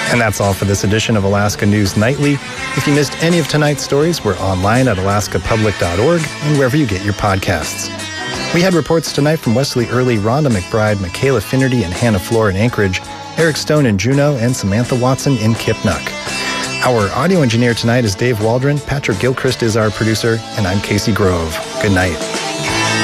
And that's all for this edition of Alaska News Nightly. If you missed any of tonight's stories, we're online at alaskapublic.org and wherever you get your podcasts. We had reports tonight from Wesley Early, Rhonda McBride, Michaela Finnerty, and Hannah Floor in Anchorage, Eric Stone in Juneau, and Samantha Watson in Kipnuk. Our audio engineer tonight is Dave Waldron, Patrick Gilchrist is our producer, and I'm Casey Grove. Good night.